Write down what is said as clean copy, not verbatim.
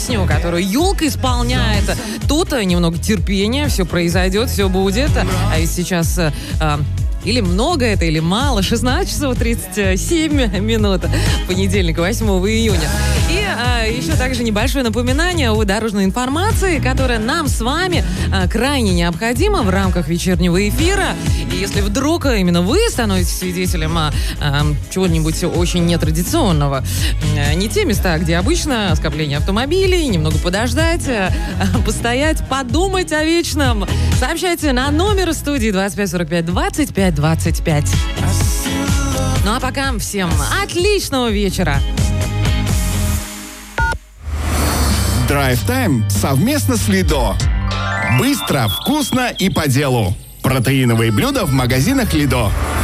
песню, которую Юлка исполняет. Тут немного терпения, все произойдет, все будет. А ведь сейчас... Или много это, или мало. 16 часов 37 минут. Понедельник, 8 июня. И еще также небольшое напоминание о дорожной информации, которая нам с вами крайне необходима в рамках вечернего эфира. И если вдруг именно вы становитесь свидетелем чего-нибудь очень нетрадиционного, не те места, где обычно скопление автомобилей, немного подождать, постоять, подумать о вечном, сообщайте на номер студии 2545 25 25. Ну а пока всем отличного вечера. Драйв-тайм совместно с Лидо. Быстро, вкусно и по делу. Протеиновые блюда в магазинах Лидо.